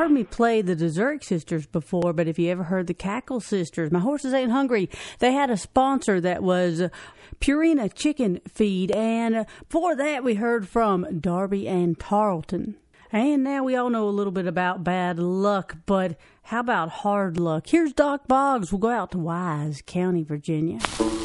heard me play the Dessert Sisters before, but if you ever heard the Cackle Sisters, My Horses Ain't Hungry, they had a sponsor that was Purina Chicken Feed, and before that we heard from Darby and Tarleton. And now we all know a little bit about bad luck, but how about hard luck? Here's Doc Boggs. We'll go out to Wise County, Virginia.